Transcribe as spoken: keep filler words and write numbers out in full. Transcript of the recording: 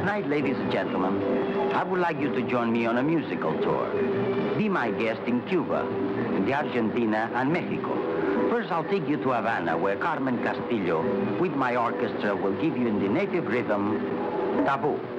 Tonight, ladies and gentlemen, I would like you to join me on a musical tour. Be my guest in Cuba, in the Argentina, and Mexico. First, I'll take you to Havana, where Carmen Castillo, with my orchestra, will give you in the native rhythm, Taboo.